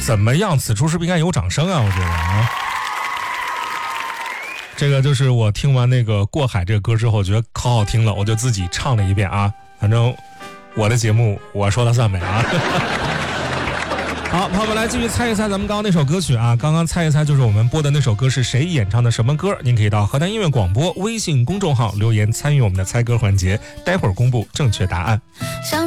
怎么样？此处是不是应该有掌声啊？我觉得啊，这个就是我听完那个《过海》这个歌之后，觉得可好听了，我就自己唱了一遍啊。反正我的节目我说了算没啊。好，朋友们来继续猜一猜咱们刚刚那首歌曲啊！刚刚猜一猜就是我们播的那首歌是谁演唱的什么歌？您可以到河南音乐广播微信公众号留言参与我们的猜歌环节，待会儿公布正确答案。